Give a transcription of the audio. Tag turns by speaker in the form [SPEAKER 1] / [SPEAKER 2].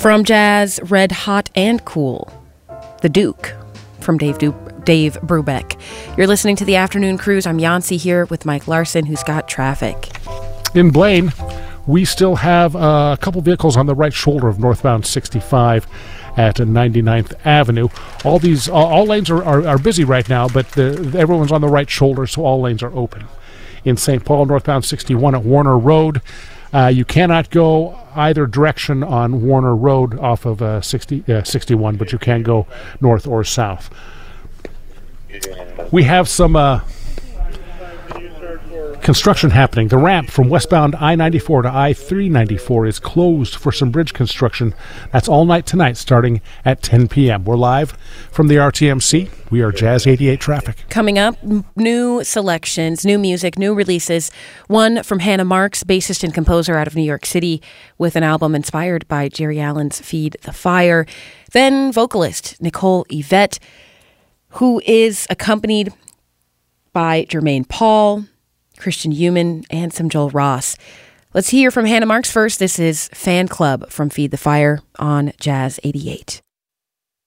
[SPEAKER 1] From Jazz, Red Hot and Cool, The Duke from Dave Brubeck. You're listening to The Afternoon Cruise. I'm Yancey here with Mike Larson, who's got traffic.
[SPEAKER 2] In Blaine, we still have a couple vehicles on the right shoulder of northbound 65 at 99th Avenue. All lanes are busy right now, but everyone's on the right shoulder, so all lanes are open. In St. Paul, northbound 61 at Warner Road, you cannot go either direction on Warner Road off of 61, but you can go north or south. We have some construction happening. The ramp from westbound I-94 to I-394 is closed for some bridge construction. That's all night tonight, starting at 10 p.m. We're live from the RTMC. We are Jazz 88 Traffic.
[SPEAKER 1] Coming up, new selections, new music, new releases. One from Hannah Marks, bassist and composer out of New York City, with an album inspired by Jerry Allen's Feed the Fire. Then vocalist Nicole Yvette, who is accompanied by Jermaine Paul, Christian Human, and some Joel Ross. Let's hear from Hannah Marks first. This is Fan Club from Feed the Fire on Jazz 88.